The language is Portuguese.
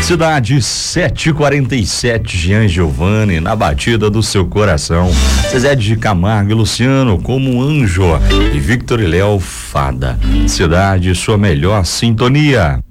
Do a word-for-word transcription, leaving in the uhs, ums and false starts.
Cidade sete e quarenta e sete, Jean Giovanni, na batida do seu coração. Zezé de Camargo e Luciano, Como Anjo, e Victor e Léo, Fada. Cidade, sua melhor sintonia.